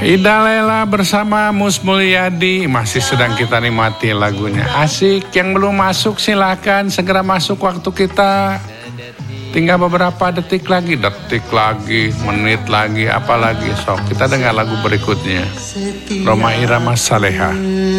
Ida Lela bersama Mus Mulyadi masih sedang kita nikmati lagunya. Asik, yang belum masuk silakan segera masuk, waktu kita tinggal beberapa detik lagi, menit lagi, apalagi. Sok kita dengar lagu berikutnya. Rhoma Irama Saleha.